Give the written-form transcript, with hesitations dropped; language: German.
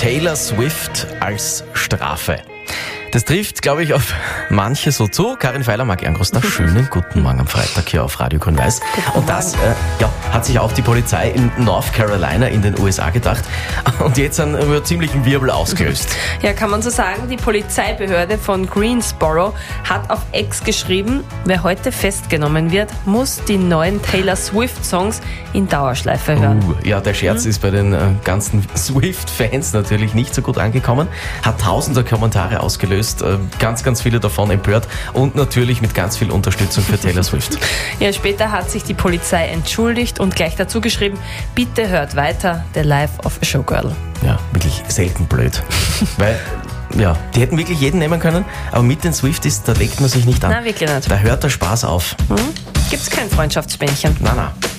Taylor Swift als Strafe. Das trifft, glaube ich, auf manche so zu. Karin Feiler-Mark-Erngroster, schönen guten Morgen am Freitag hier auf Radio Grün-Weiß. Und das hat sich auch die Polizei in North Carolina in den USA gedacht. Und jetzt einen ziemlichen Wirbel ausgelöst. Ja, kann man so sagen, die Polizeibehörde von Greensboro hat auf X geschrieben, wer heute festgenommen wird, muss die neuen Taylor Swift-Songs in Dauerschleife hören. Ja, der Scherz ist bei den ganzen Swift-Fans natürlich nicht so gut angekommen. Hat tausende Kommentare ausgelöst, ganz, ganz viele davon empört und natürlich mit ganz viel Unterstützung für Taylor Swift. Ja, später hat sich die Polizei entschuldigt und gleich dazu geschrieben, bitte hört weiter, The Life of a Showgirl. Ja, wirklich selten blöd. Weil, ja, die hätten wirklich jeden nehmen können, aber mit den Swifties, da legt man sich nicht an. Na, wirklich nicht. Da hört der Spaß auf. Gibt's kein Freundschaftsbändchen. Na.